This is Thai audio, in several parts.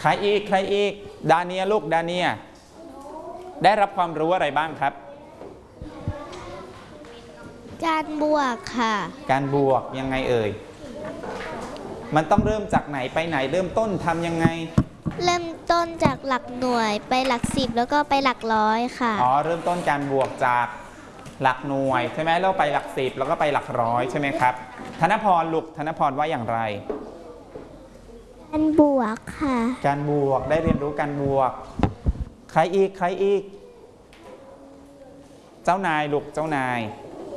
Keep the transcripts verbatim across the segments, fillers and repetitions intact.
ใครอีกใครอีกดาเนียลูกดาเนียได้รับความรู้อะไรบ้างครับการบวกค่ะการบวกยังไงเอ่ยมันต้องเริ่มจากไหนไปไหนเริ่มต้นทำยังไงเริ่มต้นจากหลักหน่วยไปหลักสิบแล้วก็ไปหลักร้อยค่ะอ๋อเริ่มต้นการบวกจากหลักหน่วยใช่ไหมแล้วไปหลักสิบแล้วก็ไปหลักร้อยใช่ไหมครับธนพรลูกธนพรว่าอย่างไรการบวกค่ะการบวกได้เรียนรู้การบวกใครอีกใครอีกเจ้านายลูกเจ้านาย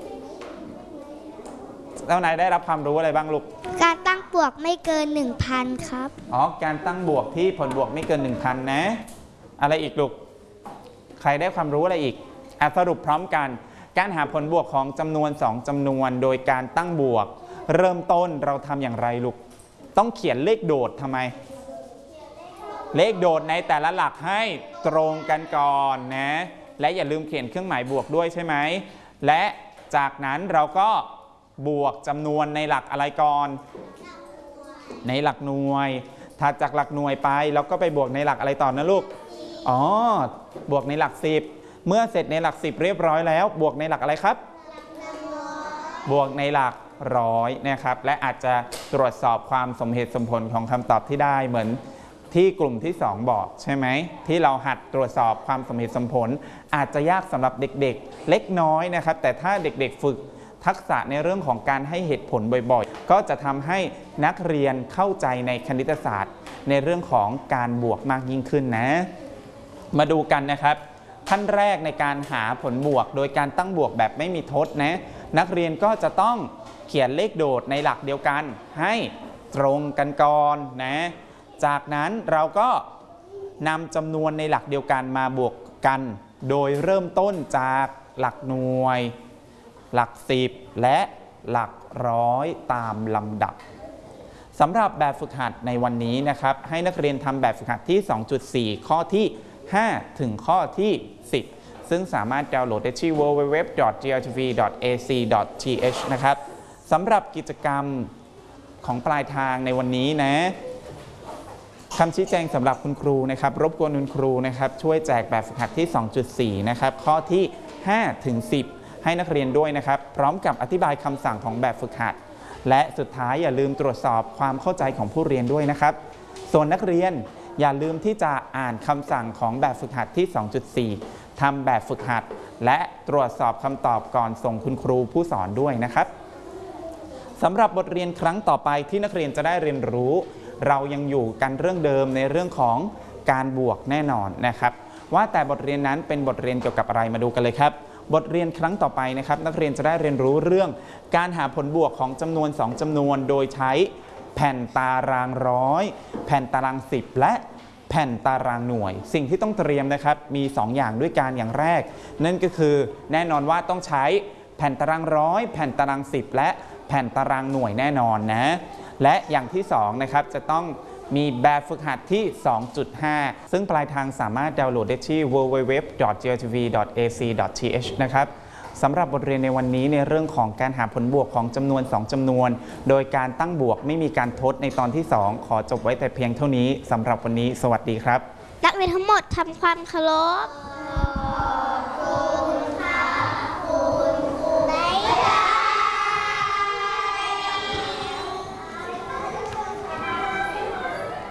เจ้านายได้รับความรู้อะไรบ้างลูกการตั้งบวกไม่เกิน หนึ่งพัน ครับอ๋อการตั้งบวกที่ผลบวกไม่เกิน หนึ่งพัน นะอะไรอีกลูกใครได้ความรู้อะไรอีกอ่ะสรุปพร้อมกันการหาผลบวกของจำนวนสองจำนวนโดยการตั้งบวกเริ่มต้นเราทำอย่างไรลูกต้องเขียนเลขโดดทำไมเลขโดดในแต่ละหลักให้ตรงกันก่อนนะและอย่าลืมเขียนเครื่องหมายบวกด้วยใช่ไหมและจากนั้นเราก็บวกจำนวนในหลักอะไรก่อนในหลักหน่วยถัดจากหลักหน่วยไปเราก็ไปบวกในหลักอะไรต่อนะลูกอ๋อบวกในหลักสิบเมื่อเสร็จในหลักสิบเรียบร้อยแล้วบวกในหลักอะไรครับบวกในหลักร้อยนะครับและอาจจะตรวจสอบความสมเหตุสมผลของคำตอบที่ได้เหมือนที่กลุ่มที่สองบอกใช่ไหมที่เราหัดตรวจสอบความสมเหตุสมผลอาจจะยากสำหรับเด็กๆเล็กน้อยนะครับแต่ถ้าเด็กๆฝึกทักษะในเรื่องของการให้เหตุผลบ่อยๆก็จะทำให้นักเรียนเข้าใจในคณิตศาสตร์ในเรื่องของการบวกมากยิ่งขึ้นนะมาดูกันนะครับขั้นแรกในการหาผลบวกโดยการตั้งบวกแบบไม่มีทดนะนักเรียนก็จะต้องเขียนเลขโดดในหลักเดียวกันให้ตรงกันก่อนนะจากนั้นเราก็นำจำนวนในหลักเดียวกันมาบวกกันโดยเริ่มต้นจากหลักหน่วยหลักสิบและหลักร้อยตามลำดับสำหรับแบบฝึกหัดในวันนี้นะครับให้นักเรียนทำแบบฝึกหัดที่ สองจุดสี่ ข้อที่ห้าถึงข้อที่สิบซึ่งสามารถดาวน์โหลดได้ที่ ดับเบิลยู ดับเบิลยู ดับเบิลยู ดอท จี แอล ที วี ดอท เอ ซี ดอท ที เอช นะครับสำหรับกิจกรรมของปลายทางในวันนี้นะคำชี้แจงสำหรับคุณครูนะครับรบกวนคุณครูนะครับช่วยแจกแบบฝึกหัดที่ สองจุดสี่ นะครับข้อที่ห้าถึงสิบให้นักเรียนด้วยนะครับพร้อมกับอธิบายคำสั่งของแบบฝึกหัดและสุดท้ายอย่าลืมตรวจสอบความเข้าใจของผู้เรียนด้วยนะครับส่วนนักเรียนอย่าลืมที่จะอ่านคำสั่งของแบบฝึกหัดที่ สองจุดสี่ ทำแบบฝึกหัดและตรวจสอบคำตอบก่อนส่งคุณครูผู้สอนด้วยนะครับสำหรับบทเรียนครั้งต่อไปที่นักเรียนจะได้เรียนรู้เรายังอยู่กันเรื่องเดิมในเรื่องของการบวกแน่นอนนะครับว่าแต่บทเรียนนั้นเป็นบทเรียนเกี่ยวกับอะไรมาดูกันเลยครับบทเรียนครั้งต่อไปนะครับนักเรียนจะได้เรียนรู้เรื่องการหาผลบวกของจำนวนสองจำนวนโดยใช้แผ่นตารางร้อยแผ่นตารางสิบและแผ่นตารางหน่วยสิ่งที่ต้องเตรียมนะครับมีสองอย่างด้วยกันอย่างแรกนั่นก็คือแน่นอนว่าต้องใช้แผ่นตารางร้อยแผ่นตารางสิบและแผ่นตารางหน่วยแน่นอนนะและอย่างที่สองนะครับจะต้องมีแบบฝึกหัดที่ สองจุดห้า ซึ่งปลายทางสามารถดาวน์โหลดได้ที่ ดับเบิลยู ดับเบิลยู ดับเบิลยู ดอท จี แอล ที วี ดอท เอ ซี ดอท ที เอช นะครับสำหรับบทเรียนในวันนี้ในเรื่องของการหาผลบวกของจำนวนสองจำนวนโดยการตั้งบวกไม่มีการทดในตอนที่สองขอจบไว้แต่เพียงเท่านี้สำหรับวันนี้สวัสดีครับนักเรียนทั้งหมดทำความเคารพ